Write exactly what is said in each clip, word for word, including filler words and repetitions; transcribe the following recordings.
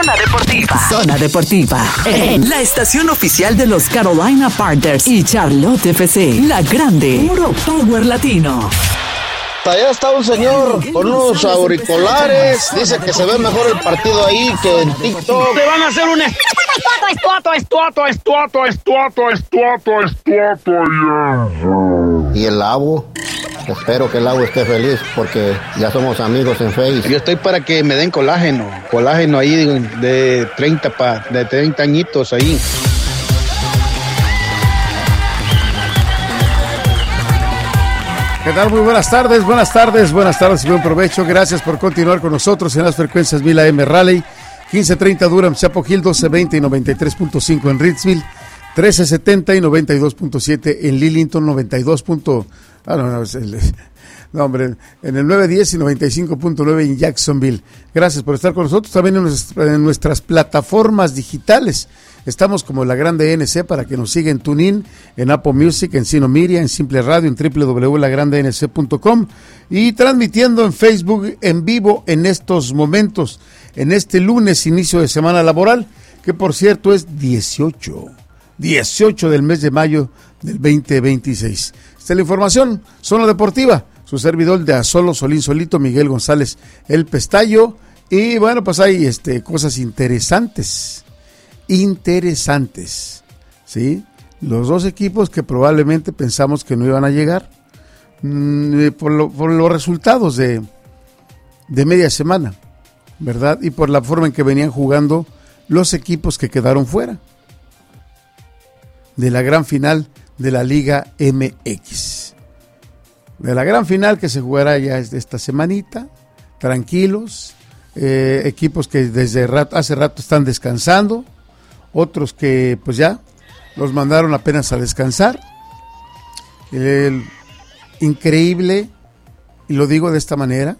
Zona Deportiva. Zona Deportiva. En la estación oficial de los Carolina Panthers y Charlotte F C. La Grande. Puro Power Latino. Allá está un señor con unos auriculares. Dice que se ve mejor el partido ahí que en TikTok. Te van a hacer un estuato, estuato, estuato, estuato, estuato, estuato, estuato. ¿Y el Lau? Espero que el Lau esté feliz porque ya somos amigos en Facebook. Yo estoy para que me den colágeno. Colágeno ahí de treinta, pa, de treinta añitos ahí. ¿Qué tal? Muy buenas tardes, buenas tardes, buenas tardes y buen provecho. Gracias por continuar con nosotros en las frecuencias mil A M Raleigh, quince treinta Durham, Chapel Hill, doce veinte y noventa y tres punto cinco en Ritzville, trece setenta y noventa y dos punto siete en Lillington, noventa y dos. Ah, no, no, es el, no, hombre, en el nueve diez y noventa y cinco punto nueve en Jacksonville. Gracias por estar con nosotros también en nuestras, en nuestras plataformas digitales. Estamos como La Grande N C para que nos siga en TuneIn, en Apple Music, en Sino Media, en Simple Radio, en doble u doble u doble u punto la grande n c punto com y transmitiendo en Facebook en vivo en estos momentos, en este lunes, inicio de semana laboral, que por cierto es dieciocho, dieciocho del mes de mayo del veinte veintiséis. Esta es la información, Zona Deportiva, su servidor de Azolo, Solín Solito, Miguel González, El Pestayo, y bueno, pues hay este, cosas interesantes. interesantes, ¿sí? Los dos equipos que probablemente pensamos que no iban a llegar mmm, por, lo, por los resultados de, de media semana, ¿verdad? Y por la forma en que venían jugando los equipos que quedaron fuera de la gran final de la Liga M X. De la gran final que se jugará ya esta semanita, tranquilos, eh, equipos que desde rato, hace rato están descansando, otros que pues ya los mandaron apenas a descansar. El, increíble, y lo digo de esta manera,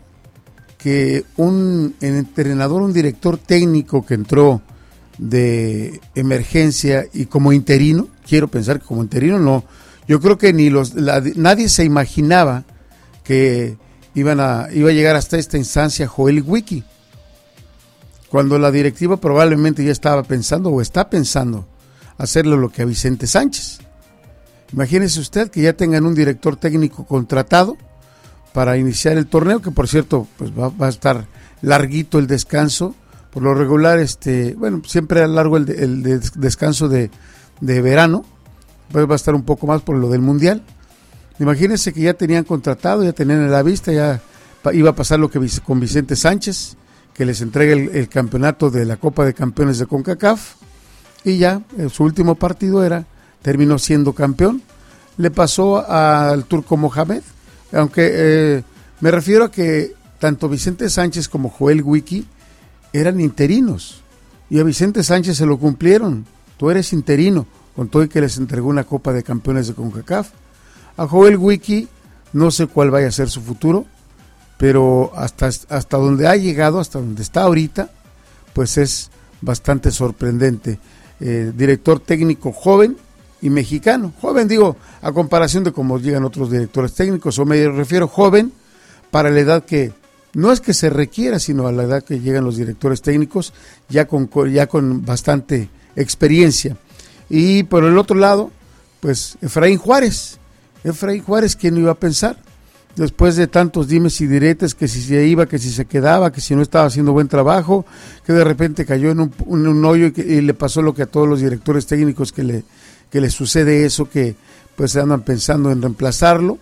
que un entrenador, un director técnico que entró de emergencia y como interino, quiero pensar que como interino no, yo creo que ni los la, nadie se imaginaba que iban a iba a llegar hasta esta instancia Joel Wiki, cuando la directiva probablemente ya estaba pensando o está pensando hacerle lo que a Vicente Sánchez. Imagínese usted que ya tengan un director técnico contratado para iniciar el torneo, que por cierto pues va, va a estar larguito el descanso. Por lo regular, este, bueno, siempre a largo el, de, el de descanso de, de verano, pues va a estar un poco más por lo del Mundial. Imagínense que ya tenían contratado, ya tenían en la vista, ya iba a pasar lo que con Vicente Sánchez, que les entrega el, el campeonato de la Copa de Campeones de CONCACAF, y ya su último partido era, terminó siendo campeón. Le pasó al Turco Mohamed, aunque eh, me refiero a que tanto Vicente Sánchez como Joel Wiki eran interinos, y a Vicente Sánchez se lo cumplieron. Tú eres interino, con todo y que les entregó una Copa de Campeones de CONCACAF. A Joel Wiki no sé cuál vaya a ser su futuro, pero hasta, hasta donde ha llegado, hasta donde está ahorita, pues es bastante sorprendente. Eh, director técnico joven y mexicano, joven digo, a comparación de cómo llegan otros directores técnicos, o me refiero joven para la edad que, no es que se requiera, sino a la edad que llegan los directores técnicos, ya con, ya con bastante experiencia. Y por el otro lado, pues Efraín Juárez, Efraín Juárez, ¿quién iba a pensar? Después de tantos dimes y diretes, que si se iba, que si se quedaba, que si no estaba haciendo buen trabajo, que de repente cayó en un, en un hoyo y, que, y le pasó lo que a todos los directores técnicos que le, que le sucede eso, que pues andan pensando en reemplazarlo.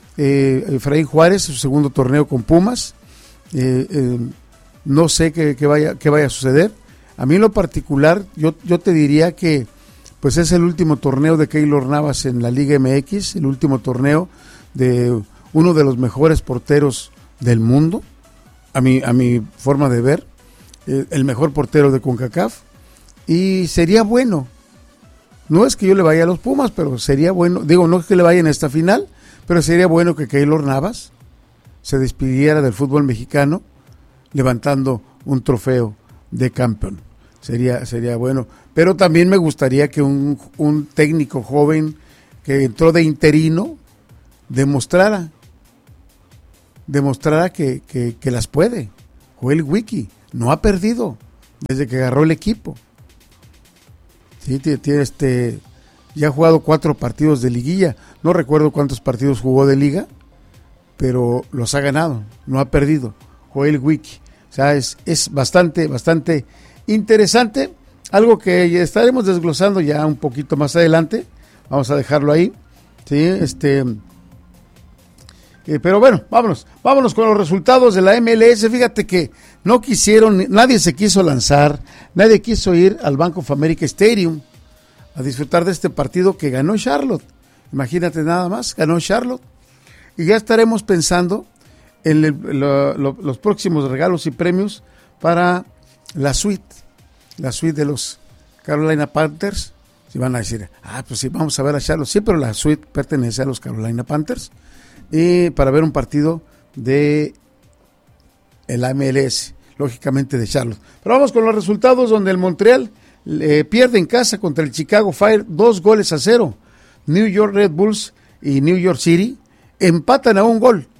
Eh, Efraín Juárez, su segundo torneo con Pumas, eh, eh, no sé qué, qué, vaya, qué vaya a suceder. A mí en lo particular, yo, yo te diría que pues es el último torneo de Keylor Navas en la Liga M X, el último torneo de uno de los mejores porteros del mundo, a mi, a mi forma de ver, eh, el mejor portero de CONCACAF, y sería bueno, no es que yo le vaya a los Pumas, pero sería bueno, digo, no es que le vaya en esta final, pero sería bueno que Keylor Navas se despidiera del fútbol mexicano levantando un trofeo de campeón. Sería, sería bueno, pero también me gustaría que un, un técnico joven que entró de interino demostrara demostrara que, que, que las puede. Joel Wiki no ha perdido, desde que agarró el equipo. Sí, tiene este, ya ha jugado cuatro partidos de liguilla. No recuerdo cuántos partidos jugó de liga, pero los ha ganado, no ha perdido. Joel Wiki. O sea, es, es bastante, bastante interesante. Algo que estaremos desglosando ya un poquito más adelante. Vamos a dejarlo ahí. Sí, este. Eh, pero bueno, vámonos. Vámonos con los resultados de la M L S. Fíjate que no quisieron, nadie se quiso lanzar, nadie quiso ir al Bank of America Stadium a disfrutar de este partido que ganó Charlotte. Imagínate nada más, ganó Charlotte. Y ya estaremos pensando en el, lo, lo, los próximos regalos y premios para la suite, la suite de los Carolina Panthers. Si van a decir, ah, pues sí, vamos a ver a Charlotte. Sí, pero la suite pertenece a los Carolina Panthers. Y para ver un partido de el M L S, lógicamente de Charlotte. Pero vamos con los resultados, donde el Montreal eh, pierde en casa contra el Chicago Fire dos goles a cero. New York Red Bulls y New York City empatan a un gol.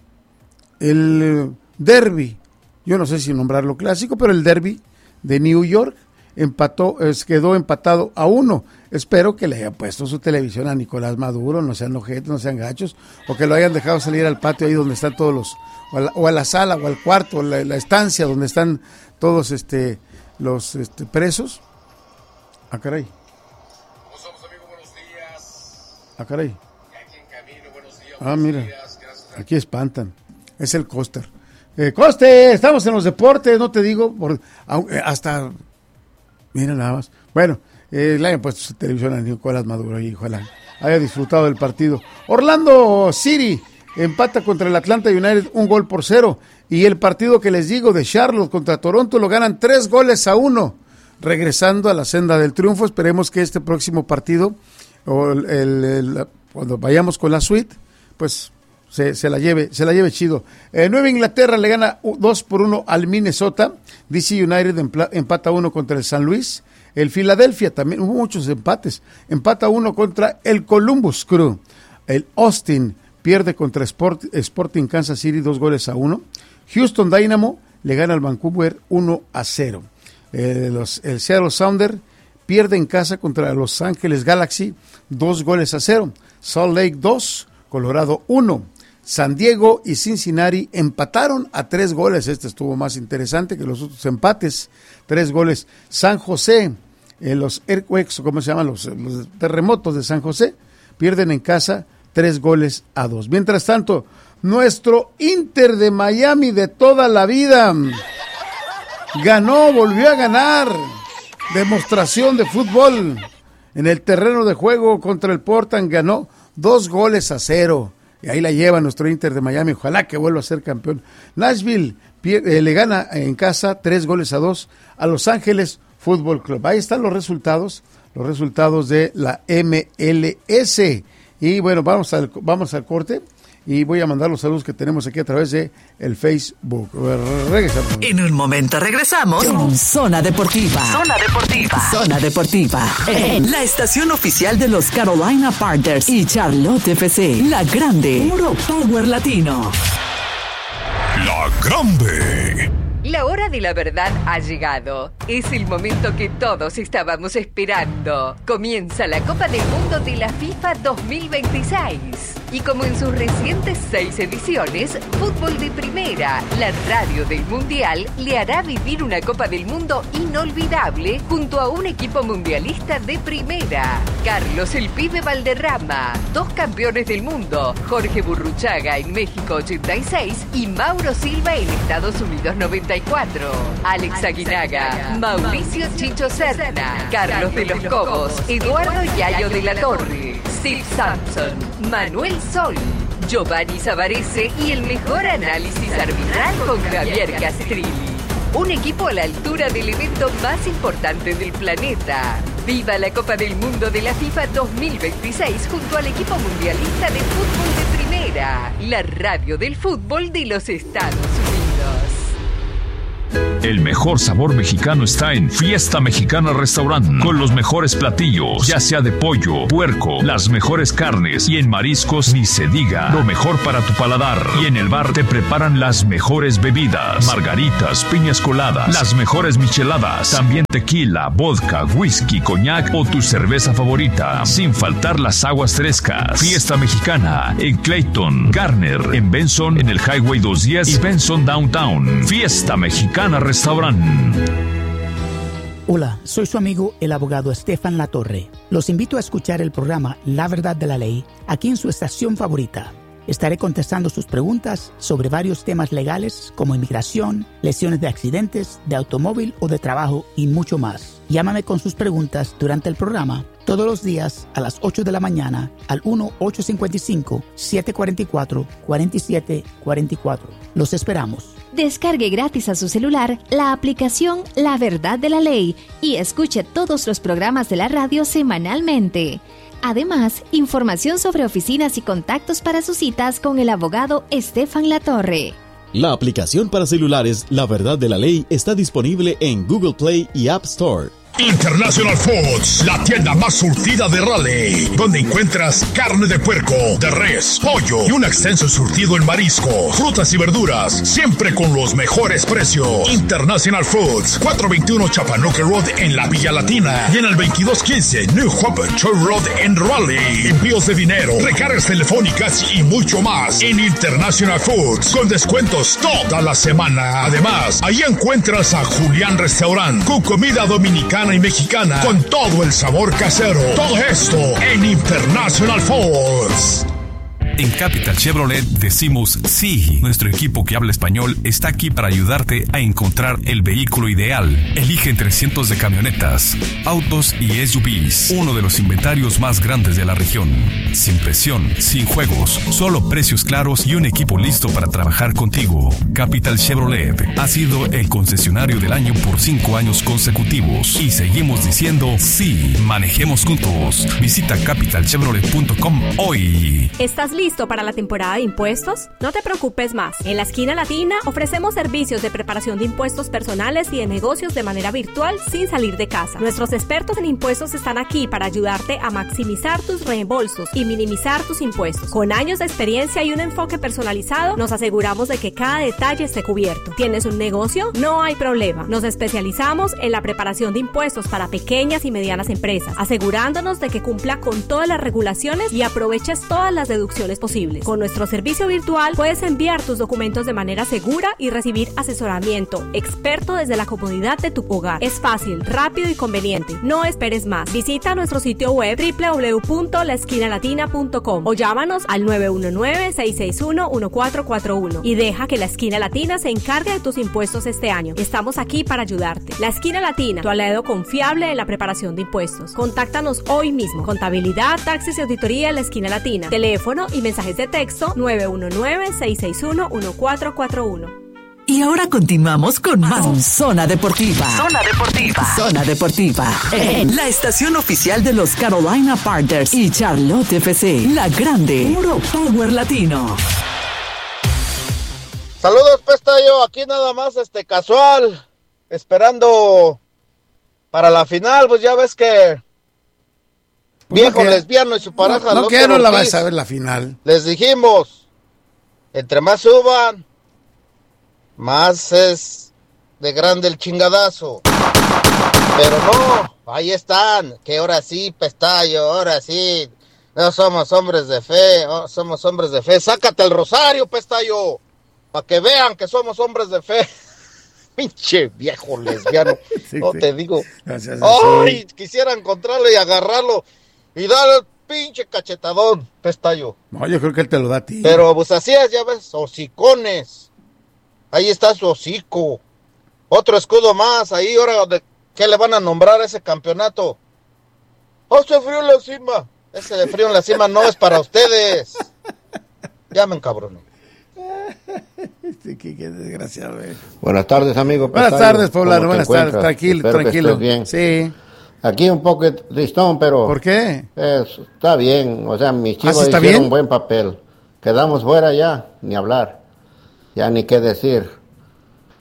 El eh, derby, yo no sé si nombrarlo clásico, pero el derby de New York empató, eh, quedó empatado a uno. Espero que le haya puesto su televisión a Nicolás Maduro, no sean ojetes, no sean gachos, o que lo hayan dejado salir al patio ahí donde están todos los, o a la, o a la sala, o al cuarto, la, la estancia donde están todos este los este, presos. Ah, caray. ¿Cómo somos, amigo? Buenos días. Ah, caray. Aquí en camino, buenos días. Ah, mira, días, aquí espantan. Es el Coster. Eh, Coste, estamos en los deportes, no te digo, por, hasta, mira nada más. Bueno, eh, le hayan puesto su televisión a Nicolás Maduro y ojalá haya disfrutado del partido. Orlando City empata contra el Atlanta United un gol por cero. Y el partido que les digo de Charlotte contra Toronto lo ganan tres goles a uno. Regresando a la senda del triunfo, esperemos que este próximo partido, o el, el, el, cuando vayamos con la suite, pues se, se la lleve, se la lleve chido. Eh, Nueva Inglaterra le gana dos por uno al Minnesota. D C United empla, empata uno contra el San Luis. El Philadelphia también, hubo muchos empates. Empata uno contra el Columbus Crew. El Austin pierde contra Sport, Sporting Kansas City dos goles a uno. Houston Dynamo le gana al Vancouver uno a cero. Eh, los, el Seattle Sounder pierde en casa contra Los Ángeles Galaxy dos goles a cero. Salt Lake dos, Colorado uno. San Diego y Cincinnati empataron a tres goles. Este estuvo más interesante que los otros empates. Tres goles. San José, eh, los Earthquakes, ¿cómo se llaman? Los, los terremotos de San José, pierden en casa tres goles a dos. Mientras tanto, nuestro Inter de Miami de toda la vida ganó, volvió a ganar. Demostración de fútbol en el terreno de juego contra el Portland, ganó dos goles a cero. Y ahí la lleva nuestro Inter de Miami, ojalá que vuelva a ser campeón. Nashville pierde, eh, le gana en casa tres goles a dos a Los Ángeles Fútbol Club. Ahí están los resultados, los resultados de la M L S. Y bueno, vamos al, vamos al corte y voy a mandar los saludos que tenemos aquí a través de el Facebook. Regresamos. En un momento regresamos con Zona Deportiva. Zona Deportiva. Zona Deportiva. En la estación oficial de los Carolina Panthers y Charlotte F C. La Grande. Puro Power Latino. La Grande. La hora de la verdad ha llegado. Es el momento que todos estábamos esperando. Comienza la Copa del Mundo de la FIFA dos mil veintiséis. Y como en sus recientes seis ediciones, Fútbol de Primera, la radio del Mundial, le hará vivir una Copa del Mundo inolvidable junto a un equipo mundialista de primera. Carlos el Pibe Valderrama, dos campeones del mundo, Jorge Burruchaga en México ochenta y seis y Mauro Silva en Estados Unidos noventa y cuatro. Alex Aguinaga, Mauricio Chicho Serna, Carlos de los Cobos, Eduardo Yayo de la Torre, Steve Sampson, Manuel Sol, Giovanni Savarese y el mejor análisis arbitral con Javier Castrilli. Un equipo a la altura del evento más importante del planeta. ¡Viva la Copa del Mundo de la FIFA dos mil veintiséis junto al equipo mundialista de fútbol de primera! La radio del fútbol de los Estados Unidos. El mejor sabor mexicano está en Fiesta Mexicana Restaurant, con los mejores platillos, ya sea de pollo, puerco, las mejores carnes, y en mariscos ni se diga. Lo mejor para tu paladar. Y en el bar te preparan las mejores bebidas, margaritas, piñas coladas, las mejores micheladas, también tequila, vodka, whisky, coñac o tu cerveza favorita, sin faltar las aguas frescas. Fiesta Mexicana en Clayton, Garner, en Benson, en el Highway doscientos diez y Benson Downtown. Fiesta Mexicana Restaurant. Hola, soy su amigo el abogado Estefan Latorre. Los invito a escuchar el programa La Verdad de la Ley aquí en su estación favorita. Estaré contestando sus preguntas sobre varios temas legales como inmigración, lesiones de accidentes, de automóvil o de trabajo y mucho más. Llámame con sus preguntas durante el programa todos los días a las ocho de la mañana al uno ocho cinco cinco, siete cuatro cuatro, cuatro siete cuatro cuatro. Los esperamos. Descargue gratis a su celular la aplicación La Verdad de la Ley y escuche todos los programas de la radio semanalmente. Además, información sobre oficinas y contactos para sus citas con el abogado Estefan Latorre. La aplicación para celulares La Verdad de la Ley está disponible en Google Play y App Store. International Foods, la tienda más surtida de Raleigh, donde encuentras carne de puerco, de res, pollo y un extenso surtido en mariscos, frutas y verduras, siempre con los mejores precios. International Foods, cuatrocientos veintiuno Chapanuque Road en la Villa Latina y en el veintidós quince New Hope Church Road en Raleigh. Envíos de dinero, recargas telefónicas y mucho más en International Foods, con descuentos toda la semana. Además, ahí encuentras a Julián Restaurant, con comida dominicana y mexicana, con todo el sabor casero. Todo esto en International Foods. En Capital Chevrolet decimos sí. Nuestro equipo que habla español está aquí para ayudarte a encontrar el vehículo ideal. Elige entre cientos de camionetas, autos y S U Vs. Uno de los inventarios más grandes de la región. Sin presión, sin juegos, solo precios claros y un equipo listo para trabajar contigo. Capital Chevrolet ha sido el concesionario del año por cinco años consecutivos y seguimos diciendo sí. Manejemos juntos. Visita capital chevrolet punto com hoy. ¿Estás listo para la temporada de impuestos? No te preocupes más. En la Esquina Latina ofrecemos servicios de preparación de impuestos personales y de negocios de manera virtual sin salir de casa. Nuestros expertos en impuestos están aquí para ayudarte a maximizar tus reembolsos y minimizar tus impuestos. Con años de experiencia y un enfoque personalizado, nos aseguramos de que cada detalle esté cubierto. ¿Tienes un negocio? No hay problema. Nos especializamos en la preparación de impuestos para pequeñas y medianas empresas, asegurándonos de que cumpla con todas las regulaciones y aproveches todas las deducciones posibles. Con nuestro servicio virtual puedes enviar tus documentos de manera segura y recibir asesoramiento experto desde la comodidad de tu hogar. Es fácil, rápido y conveniente. No esperes más. Visita nuestro sitio web doble u doble u doble u punto la esquina latina punto com o llámanos al nueve uno nueve, seis seis uno, uno cuatro cuatro uno y deja que la Esquina Latina se encargue de tus impuestos este año. Estamos aquí para ayudarte. La Esquina Latina, tu aliado confiable en la preparación de impuestos. Contáctanos hoy mismo. Contabilidad, taxes y auditoría en la Esquina Latina. Teléfono y mensajes de texto nueve uno nueve, seis seis uno, uno cuatro cuatro uno. Y ahora continuamos con más Zona Deportiva. Zona Deportiva. Zona Deportiva. En la estación oficial de los Carolina Panthers y Charlotte F C. La grande. Puro Power Latino. Saludos, Pestayo. Aquí nada más, este, casual. Esperando para la final. Pues ya ves que Pues viejo no que, lesbiano y su pareja. No, no que no la vas a ver la final. Les dijimos, entre más suban, más es de grande el chingadazo. Pero no, ahí están, que ahora sí, Pestayo, ahora sí. No somos hombres de fe, oh, somos hombres de fe. Sácate el rosario, Pestayo, para que vean que somos hombres de fe. Pinche viejo lesbiano, sí, no sí. Te digo. Gracias, ay, sí. Quisiera encontrarlo y agarrarlo y darle el pinche cachetadón, Pestayo. No, yo creo que él te lo da a ti. Pero pues así es, ya ves, hocicones. Ahí está su hocico. Otro escudo más. Ahí, ahora, ¿de qué le van a nombrar a ese campeonato? Hace frío en la cima. Ese de frío en la cima no es para ustedes. Llamen, cabrones. Sí, qué, qué desgraciado, eh. Buenas tardes, amigo. Buenas Pestayo. tardes, poblano. Buenas tardes. Tranquilo, Espero tranquilo. Que bien. Sí. Aquí un poco tristón, pero... ¿Por qué? Es, está bien. O sea, mis chicos ¿Ah, sí, hicieron bien? un buen papel. Quedamos fuera ya, ni hablar. Ya ni qué decir.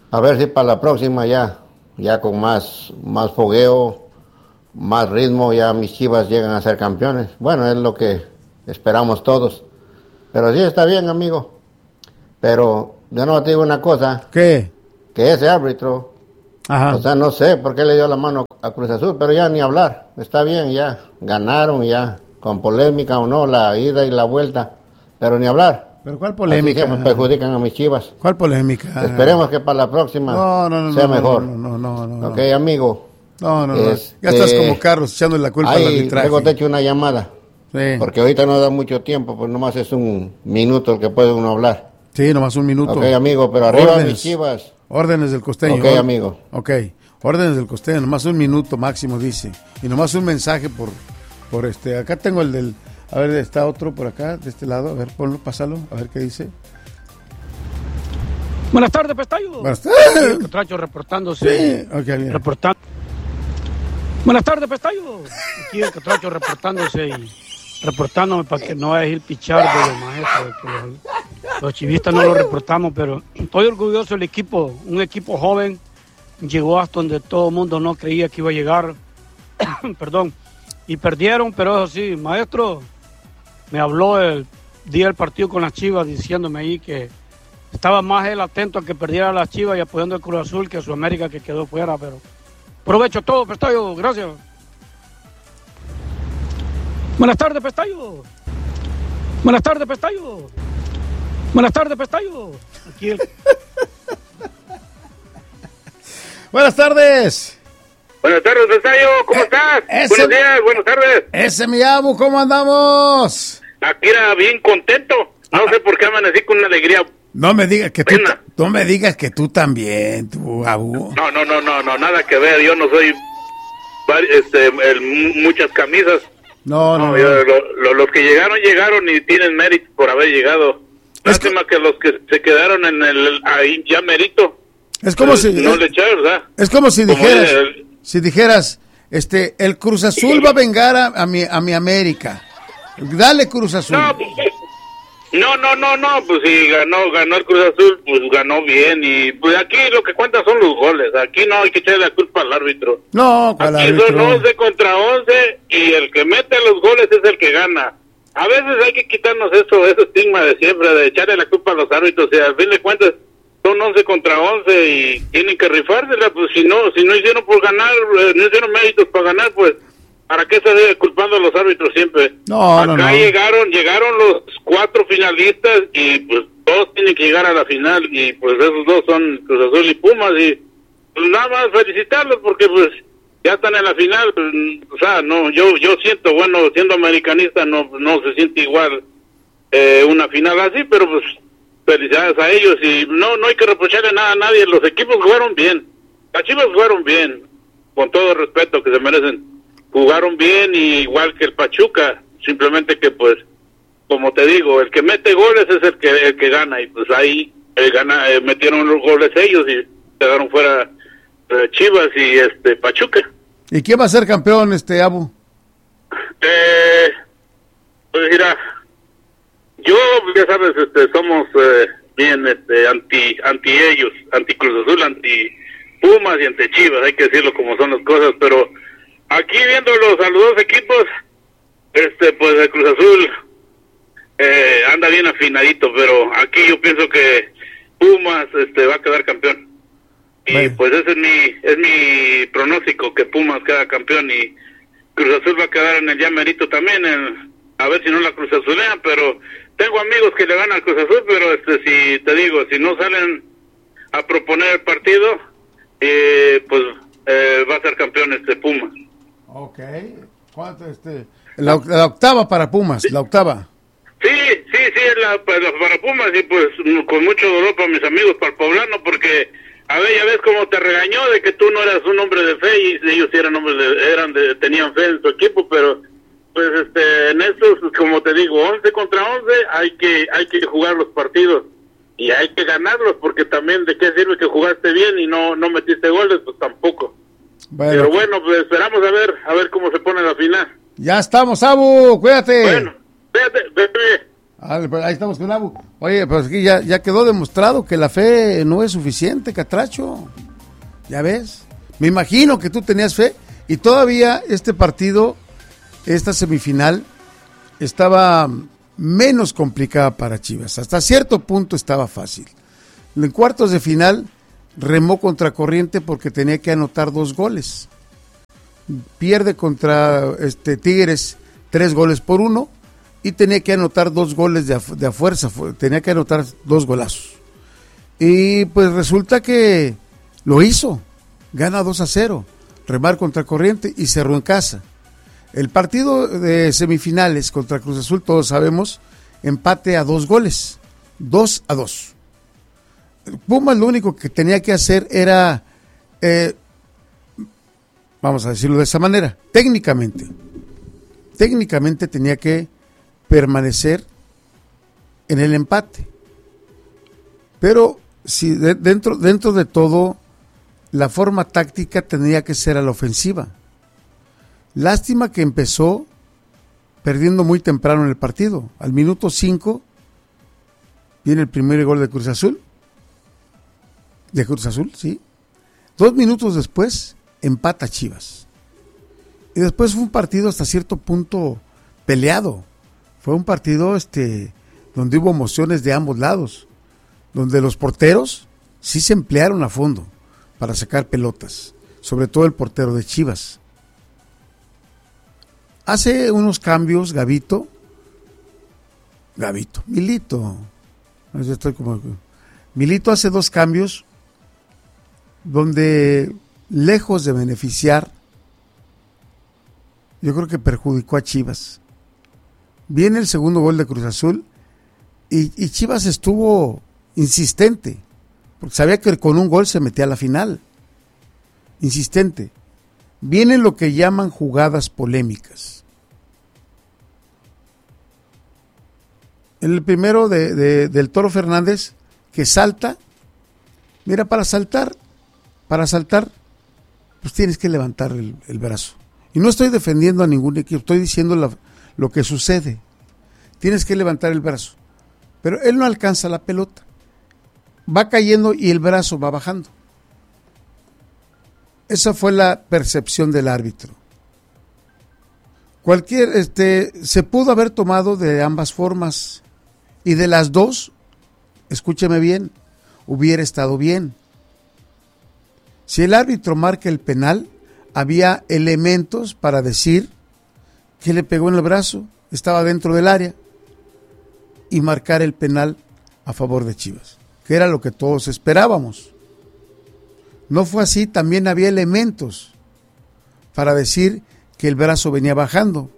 A ver si para la próxima ya, ya con más, más fogueo, más ritmo, ya mis Chivas llegan a ser campeones. Bueno, es lo que esperamos todos. Pero sí está bien, amigo. Pero yo no te digo una cosa. ¿Qué? Que ese árbitro, Ajá. o sea, no sé por qué le dio la mano a Cruz Azul, pero ya ni hablar. Está bien, ya ganaron, ya con polémica o no, la ida y la vuelta, pero ni hablar. ¿Pero cuál polémica? Así que me perjudican a mis Chivas. ¿Cuál polémica? Esperemos que para la próxima no, no, no, sea no, mejor. No, no, no, no, no. Ok, amigo. No, no, no. Este, ya estás como Carlos echándole la culpa ahí, al arbitraje. luego te echo una llamada. Sí. Porque ahorita no da mucho tiempo, pues nomás es un minuto el que puede uno hablar. Sí, nomás un minuto. Ok, amigo, pero arriba órdenes, mis Chivas. Órdenes del costeño. Ok, or- amigo. Ok, órdenes del costeño, nomás un minuto máximo, dice. Y nomás un mensaje por, por este. Acá tengo el del. A ver, está otro por acá, de este lado. A ver, ponlo, pásalo, a ver qué dice. Buenas tardes, Pestayo. Buenas tardes. Aquí Catracho reportándose. Sí, ok, bien. Reportando. Buenas tardes, Pestayo. Aquí el Catracho reportándose y reportándome para que no vaya a ir pichar de los maestros. Que los, los chivistas no lo reportamos, pero estoy orgulloso del equipo. Un equipo joven llegó hasta donde todo el mundo no creía que iba a llegar. Perdón. Y perdieron, pero eso sí, maestro, me habló el día del partido con las Chivas diciéndome ahí que estaba más él atento a que perdiera las Chivas y apoyando el Cruz Azul que a su América que quedó fuera, pero aprovecho todo, Pestayo, gracias. Buenas tardes, Pestayo. Buenas tardes, Pestayo. Buenas tardes, Pestayo. Aquí el... Buenas tardes. Buenas tardes, Pestayo, ¿cómo estás? ese- Buenos días, buenas tardes. Ese mi amo, ¿cómo andamos? Aquí era bien contento. No sé por qué amanecí con una alegría. No me digas que tú, Pena. no me digas que tú también, tú, Abu. No, no, no, no, no, nada que ver. Yo no soy vari- este, el, muchas camisas. No, no, No, no. yo- lo- lo- los que llegaron, llegaron y tienen mérito por haber llegado. Lástima que... los que se quedaron en el ahí ya mérito. Es como pues, si no es, le echaron, ¿verdad? es como si Como dijeras, el- si dijeras, este, el Cruz Azul va a vengar a, a mi a mi América. Dale Cruz Azul. No, pues, no, no, no, no, pues si ganó, ganó el Cruz Azul, pues ganó bien. Y pues aquí lo que cuenta son los goles. Aquí no hay que echarle la culpa al árbitro. No, ¿cuál Aquí árbitro? son once contra once y el que mete los goles es el que gana. A veces hay que quitarnos eso, ese estigma de siempre, de echarle la culpa a los árbitros. Y al fin de cuentas son once contra once y tienen que rifársela. Pues si no, si no hicieron por ganar, eh, no hicieron méritos para ganar, pues ¿para qué se debe culpando a los árbitros siempre? No, no, Acá no. llegaron, llegaron los cuatro finalistas y pues todos tienen que llegar a la final y pues esos dos son Cruz Azul y Pumas y pues nada más felicitarlos porque pues ya están en la final, pues, o sea, no, yo yo siento, bueno, siendo americanista no no se siente igual eh, una final así, pero pues felicidades a ellos y no no hay que reprocharle nada a nadie, los equipos jugaron bien, las Chivas jugaron bien, con todo el respeto que se merecen, jugaron bien y igual que el Pachuca, simplemente que pues, como te digo, el que mete goles es el que el que gana y pues ahí eh, gana, eh, metieron los goles ellos y quedaron fuera eh, Chivas y este Pachuca. ¿Y quién va a ser campeón, este Abu? Eh, pues mira, yo ya sabes, este, somos eh, bien este, anti anti ellos, anti Cruz Azul, anti Pumas y anti Chivas, hay que decirlo como son las cosas, pero aquí viéndolos a los dos equipos, este, pues el Cruz Azul eh, anda bien afinadito, pero aquí yo pienso que Pumas este, va a quedar campeón. Y Bueno. pues ese es mi es mi pronóstico, que Pumas queda campeón y Cruz Azul va a quedar en el ya merito también, en, a ver si no la Cruz Azulean, pero tengo amigos que le van al Cruz Azul, pero este si te digo, si no salen a proponer el partido, eh, pues eh, va a ser campeón este Pumas. Ok. ¿Cuánto este? La, la octava para Pumas, la octava. Sí, sí, sí, la, para, para Pumas y pues con mucho dolor para mis amigos, para el poblano, porque a ver, ya ves cómo te regañó de que tú no eras un hombre de fe y ellos sí eran hombres de, eran de, tenían fe en su equipo, pero pues este en estos, como te digo, once contra once hay que hay que jugar los partidos y hay que ganarlos, porque también de qué sirve que jugaste bien y no no metiste goles, pues tampoco. Bueno, Pero bueno, pues esperamos a ver a ver cómo se pone la final. ya estamos, Abu, cuídate. Bueno, fíjate, bebé, Ah, ahí estamos con Abu. Oye, pues aquí ya, ya quedó demostrado que la fe no es suficiente, Catracho. Ya ves. Me imagino que tú tenías fe y todavía este partido, esta semifinal, estaba menos complicada para Chivas. Hasta cierto punto estaba fácil. En cuartos de final remó contra corriente porque tenía que anotar dos goles. Pierde contra este Tigres tres goles por uno y tenía que anotar dos goles de a, de a fuerza, tenía que anotar dos golazos. Y pues resulta que lo hizo, gana dos a cero, remar contra corriente y cerró en casa. El partido de semifinales contra Cruz Azul, todos sabemos, empate a dos goles, dos a dos. Pumas lo único que tenía que hacer era, eh, vamos a decirlo de esa manera, técnicamente, técnicamente tenía que permanecer en el empate. Pero si de, dentro, dentro de todo, la forma táctica tenía que ser a la ofensiva. Lástima que empezó perdiendo muy temprano en el partido. Al minuto cinco viene el primer gol de Cruz Azul. De Cruz Azul, sí. Dos minutos después, empata Chivas. Y después fue un partido hasta cierto punto peleado. Fue un partido este, donde hubo emociones de ambos lados. Donde los porteros sí se emplearon a fondo para sacar pelotas. Sobre todo el portero de Chivas. Hace unos cambios, Gavito. Gavito, Milito. Yo estoy como... Milito hace dos cambios donde, lejos de beneficiar, yo creo que perjudicó a Chivas. Viene el segundo gol de Cruz Azul y, y Chivas estuvo insistente, porque sabía que con un gol se metía a la final. Insistente. Vienen lo que llaman jugadas polémicas. El primero de, de, del Toro Fernández, que salta, mira, para saltar, para saltar, pues tienes que levantar el, el brazo. Y no estoy defendiendo a ningún equipo, estoy diciendo la, lo que sucede. Tienes que levantar el brazo. Pero él no alcanza la pelota. Va cayendo y el brazo va bajando. Esa fue la percepción del árbitro. Cualquier, este, se pudo haber tomado de ambas formas. Y de las dos, escúcheme bien, hubiera estado bien. Si el árbitro marca el penal, había elementos para decir que le pegó en el brazo, estaba dentro del área, y marcar el penal a favor de Chivas, que era lo que todos esperábamos. No fue así, también había elementos para decir que el brazo venía bajando,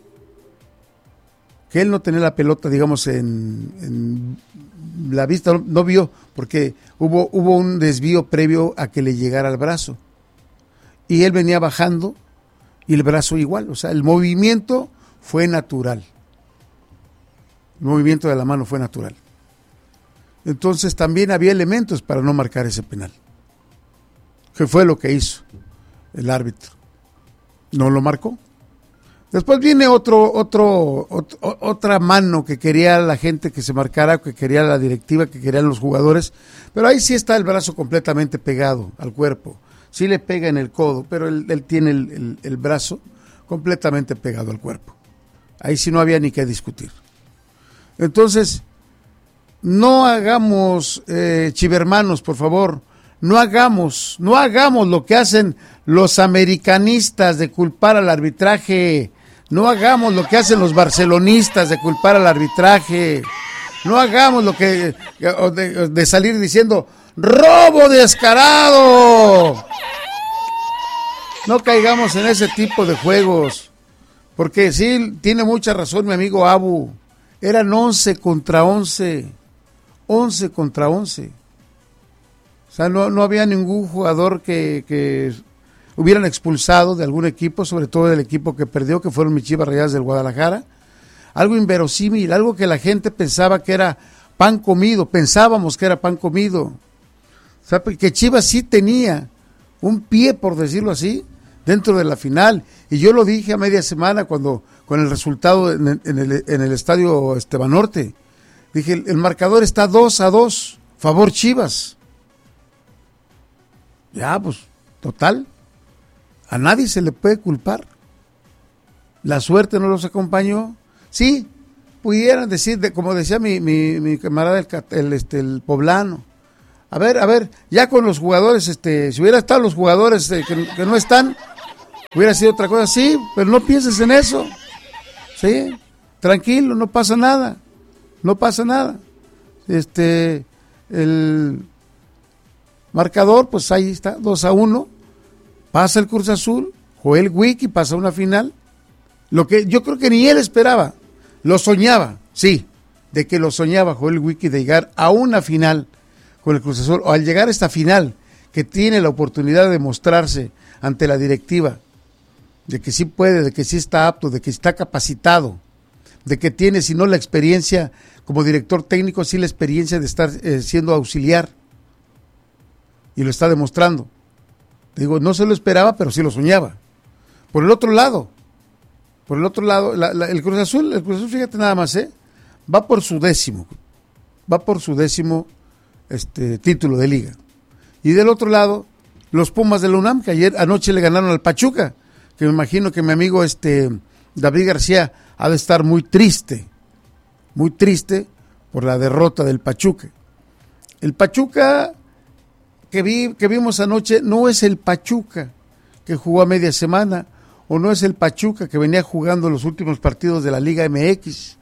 que él no tenía la pelota, digamos, en, en la vista, no, no vio, porque hubo, hubo un desvío previo a que le llegara al brazo, y él venía bajando, y el brazo igual, o sea, el movimiento fue natural, el movimiento de la mano fue natural. Entonces también había elementos para no marcar ese penal, que fue lo que hizo el árbitro, no lo marcó. Después viene otro, otro, otro, otra mano que quería la gente que se marcara, que quería la directiva, que querían los jugadores, pero ahí sí está el brazo completamente pegado al cuerpo, sí le pega en el codo, pero él, él tiene el, el, el brazo completamente pegado al cuerpo. Ahí sí no había ni que discutir. Entonces, no hagamos, eh, chivermanos, por favor, no hagamos, no hagamos lo que hacen los americanistas de culpar al arbitraje. No hagamos lo que hacen los barcelonistas de culpar al arbitraje. No hagamos lo que de, de salir diciendo ¡robo descarado! No caigamos en ese tipo de juegos. Porque sí, tiene mucha razón mi amigo Abu. Eran once contra once. once contra once. O sea, no, no había ningún jugador que... que hubieran expulsado de algún equipo, sobre todo del equipo que perdió, que fueron mis Chivas Rayadas del Guadalajara. Algo inverosímil, algo que la gente pensaba que era pan comido, pensábamos que era pan comido. O sea, que Chivas sí tenía un pie, por decirlo así, dentro de la final. Y yo lo dije a media semana cuando con el resultado en el, en el, en el estadio Esteban Norte. Dije, el, el marcador está dos a dos, favor Chivas. Ya, pues, total. A nadie se le puede culpar. La suerte no los acompañó. Sí, pudieran decir, de, como decía mi, mi, mi camarada el, el, este, el poblano. A ver, a ver, ya con los jugadores, este, si hubiera estado los jugadores eh, que, que no están, hubiera sido otra cosa. Sí, pero no pienses en eso. Sí, tranquilo, no pasa nada. No pasa nada. Este, el marcador, pues ahí está, dos a uno. Pasa el Cruz Azul, Joel Wiki pasa a una final. Lo que yo creo que ni él esperaba, lo soñaba, sí, de que lo soñaba Joel Wiki de llegar a una final con el Cruz Azul, o al llegar a esta final, que tiene la oportunidad de mostrarse ante la directiva, de que sí puede, de que sí está apto, de que está capacitado, de que tiene, si no la experiencia como director técnico, sí la experiencia de estar eh, siendo auxiliar, y lo está demostrando. Digo, no se lo esperaba, pero sí lo soñaba. Por el otro lado, por el otro lado, la, la, el Cruz Azul, el Cruz Azul, fíjate nada más, ¿eh? Va por su décimo, va por su décimo este, título de liga. Y del otro lado, los Pumas de la UNAM, que ayer anoche le ganaron al Pachuca, que me imagino que mi amigo este David García ha de estar muy triste, muy triste por la derrota del Pachuca. El Pachuca que, vi, que vimos anoche no es el Pachuca que jugó a media semana, o no es el Pachuca que venía jugando los últimos partidos de la Liga M X.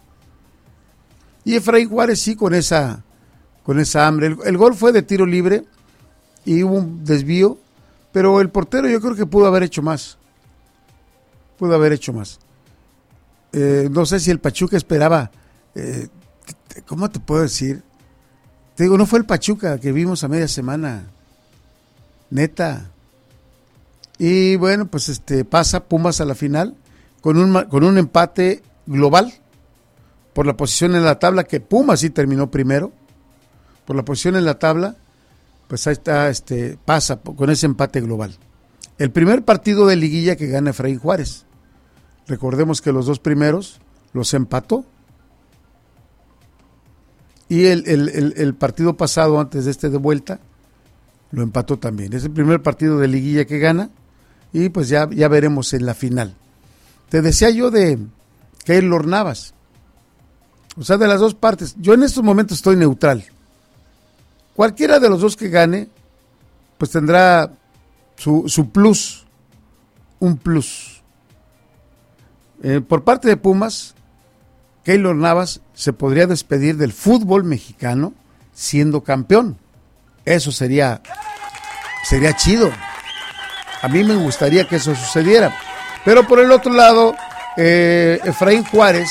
Y Efraín Juárez sí con esa, con esa hambre. El, el gol fue de tiro libre y hubo un desvío, pero el portero yo creo que pudo haber hecho más. Pudo haber hecho más. Eh, no sé si el Pachuca esperaba, eh, ¿cómo te puedo decir? Te digo, no fue el Pachuca que vimos a media semana, neta. Y bueno, pues este pasa Pumas a la final con un, con un empate global por la posición en la tabla, que Pumas sí terminó primero, por la posición en la tabla, pues ahí está, este pasa con ese empate global. El primer partido de liguilla que gana Efraín Juárez. Recordemos que los dos primeros los empató. Y el, el, el, el partido pasado, antes de este de vuelta, lo empató también. Es el primer partido de liguilla que gana. Y pues ya, ya veremos en la final. Te decía yo de Keylor Navas. O sea, de las dos partes. Yo en estos momentos estoy neutral. Cualquiera de los dos que gane, pues tendrá su, su plus. Un plus. Eh, por parte de Pumas, Keylor Navas se podría despedir del fútbol mexicano siendo campeón. Eso sería, sería chido. A mí me gustaría que eso sucediera. Pero por el otro lado, eh, Efraín Juárez,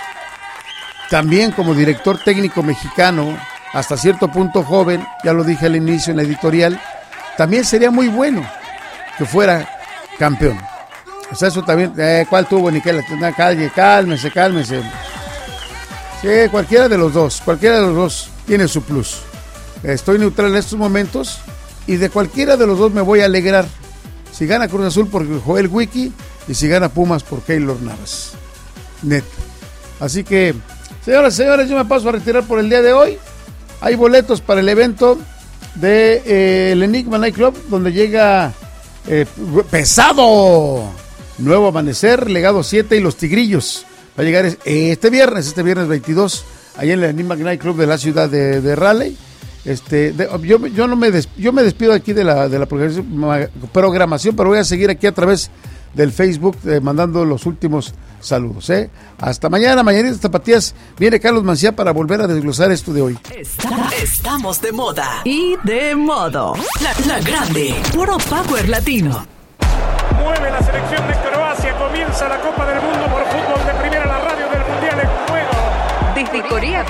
también como director técnico mexicano, hasta cierto punto joven, ya lo dije al inicio en la editorial, también sería muy bueno que fuera campeón. O sea, eso también, eh, ¿cuál tuvo, Niquela? Calle, cálmese, cálmese. Sí, cualquiera de los dos, cualquiera de los dos tiene su plus. Estoy neutral en estos momentos y de cualquiera de los dos me voy a alegrar. Si gana Cruz Azul por Joel Wiki y si gana Pumas por Keylor Navas. Neta. Así que, señoras y señores, yo me paso a retirar por el día de hoy. Hay boletos para el evento de eh, el Enigma Night Club, donde llega eh, pesado. Nuevo Amanecer, Legado siete y Los Tigrillos. Va a llegar este viernes, este viernes veintidós, allá en el Enigma Night Club de la ciudad de, de Raleigh. Este, de, yo, yo no me des, yo me despido aquí de la de la programación, pero voy a seguir aquí a través del Facebook eh, mandando los últimos saludos. ¿eh? Hasta mañana, mañanitas tapatías. Viene Carlos Mancía para volver a desglosar esto de hoy. Está, estamos de moda y de modo. La, la grande, puro power latino. Mueve la selección de Croacia, comienza la Copa del Mundo por fútbol de primera, la radio del Mundial en juego. Desde Corea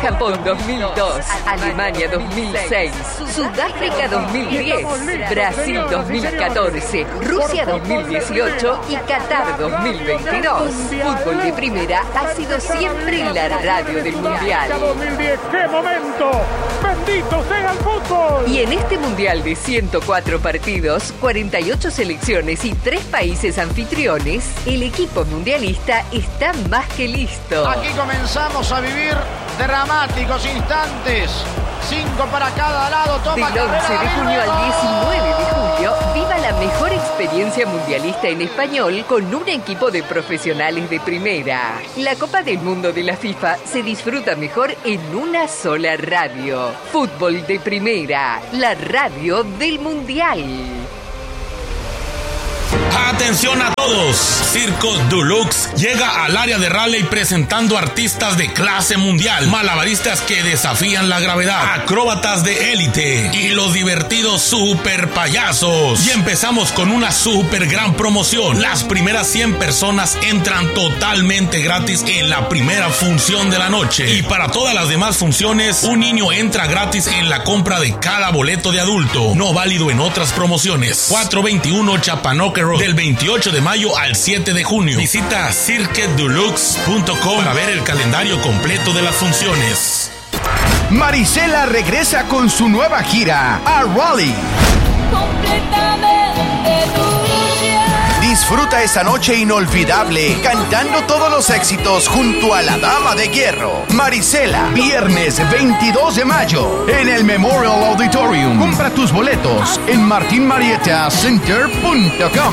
Japón dos mil dos, Alemania dos mil seis, Sudáfrica dos mil diez, Brasil dos mil catorce, Rusia dos mil dieciocho y Qatar dos mil veintidós. Fútbol de Primera ha sido siempre la radio del Mundial. dos mil diez, ¡qué momento! ¡Bendito sea el fútbol! Y en este Mundial de ciento cuatro partidos, cuarenta y ocho selecciones y tres países anfitriones, el equipo mundialista está más que listo. Aquí comenzamos a vivir dramáticos instantes. Cinco para cada lado. Toma Del once de junio al diecinueve de julio, viva la mejor experiencia mundialista en español con un equipo de profesionales de primera. La Copa del Mundo de la FIFA se disfruta mejor en una sola radio. Fútbol de Primera, la radio del Mundial. Atención a todos, Circo Deluxe llega al área de Raleigh presentando artistas de clase mundial, malabaristas que desafían la gravedad, acróbatas de élite y los divertidos super payasos. Y empezamos con una super gran promoción. Las primeras cien personas entran totalmente gratis en la primera función de la noche, y para todas las demás funciones un niño entra gratis en la compra de cada boleto de adulto. No válido en otras promociones. cuatrocientos veintiuno Chapanoque Road, del veintiocho de mayo al siete de junio. Visita cirque deluxe punto com para ver el calendario completo de las funciones. Marisela regresa con su nueva gira a Raleigh. Completamente tuya. Disfruta esa noche inolvidable cantando todos los éxitos junto a la Dama de Hierro. Marisela, viernes veintidós de mayo en el Memorial Auditorium. Compra tus boletos en martin marietta center punto com.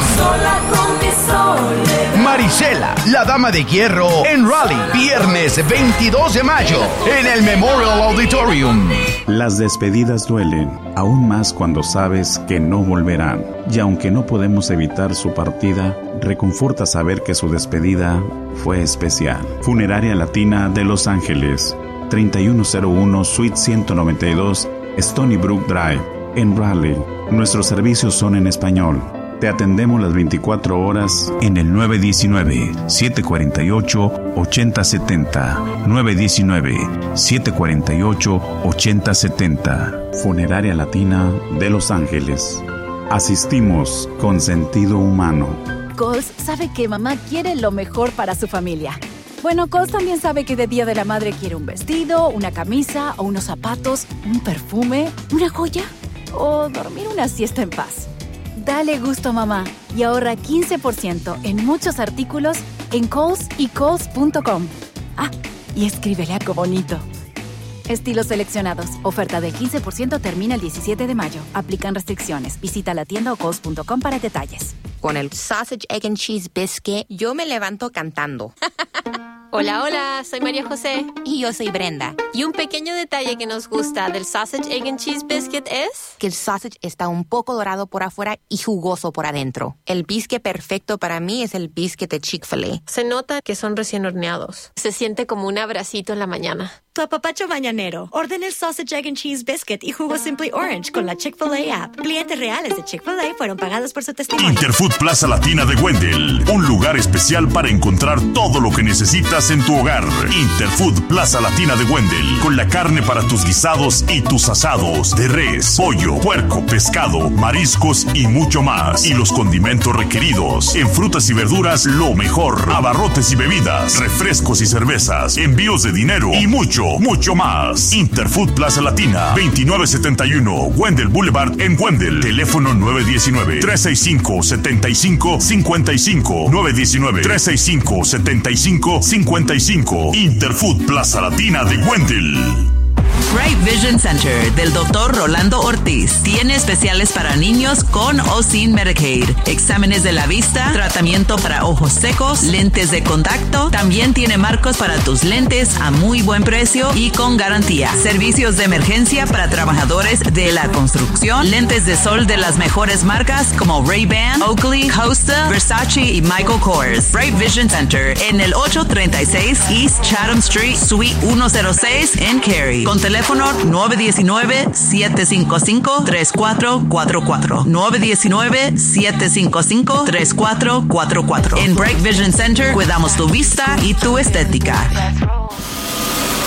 Marisela, la Dama de Hierro en Raleigh, viernes veintidós de mayo en el Memorial Auditorium. Las despedidas duelen, aún más cuando sabes que no volverán. Y aunque no podemos evitar su partida, reconforta saber que su despedida fue especial. Funeraria Latina de Los Ángeles, treinta y uno cero uno Suite ciento noventa y dos, Stony Brook Drive, en Raleigh. Nuestros servicios son en español. Te atendemos las veinticuatro horas en el nueve uno nueve, siete cuatro ocho, ocho cero siete cero. nueve uno nueve, siete cuatro ocho, ocho cero siete cero. Funeraria Latina de Los Ángeles. Asistimos con sentido humano. Coles sabe que mamá quiere lo mejor para su familia. Bueno, Coles también sabe que de Día de la Madre quiere un vestido, una camisa o unos zapatos, un perfume, una joya o dormir una siesta en paz. Dale gusto a mamá y ahorra quince por ciento en muchos artículos en Coles y Coles punto com. Ah, y escríbele algo bonito. Estilos seleccionados. Oferta del quince por ciento termina el diecisiete de mayo. Aplican restricciones. Visita la tienda o coles punto com para detalles. Con el Sausage, Egg and Cheese Biscuit, yo me levanto cantando. Hola, hola, soy María José. Y yo soy Brenda. Y un pequeño detalle que nos gusta del Sausage, Egg and Cheese Biscuit es que el sausage está un poco dorado por afuera y jugoso por adentro. El biscuit perfecto para mí es el biscuit de Chick-fil-A. Se nota que son recién horneados. Se siente como un abracito en la mañana. Tu apapacho mañanero. Ordena el Sausage, Egg and Cheese Biscuit y jugo Simply Orange con la Chick-fil-A app. Clientes reales de Chick-fil-A fueron pagados por su testimonio. Interfood Plaza Latina de Wendell. Un lugar especial para encontrar todo lo que necesitas en tu hogar. Interfood Plaza Latina de Wendell. Con la carne para tus guisados y tus asados. De res, pollo, puerco, pescado, mariscos y mucho más. Y los condimentos requeridos. En frutas y verduras, lo mejor. Abarrotes y bebidas. Refrescos y cervezas. Envíos de dinero. Y mucho, mucho más. Interfood Plaza Latina. veintinueve setenta y uno Wendell Boulevard en Wendell. Teléfono nueve uno nueve, tres seis cinco, siete cinco cinco cinco. nueve uno nueve, tres seis cinco, siete cinco cinco cinco. Interfood Plaza Latina de Wendell. Bright Vision Center del doctor Rolando Ortiz tiene especiales para niños con o sin Medicaid, exámenes de la vista, tratamiento para ojos secos, lentes de contacto, también tiene marcos para tus lentes a muy buen precio y con garantía, servicios de emergencia para trabajadores de la construcción, lentes de sol de las mejores marcas como Ray-Ban, Oakley, Costa, Versace y Michael Kors. Bright Vision Center en el ocho treinta y seis East Chatham Street, Suite ciento seis en Cary, con teléfono nueve uno nueve, siete cinco cinco, tres cuatro cuatro cuatro. nueve uno nueve, siete cinco cinco, tres cuatro cuatro cuatro. En Bright Vision Center cuidamos tu vista y tu estética.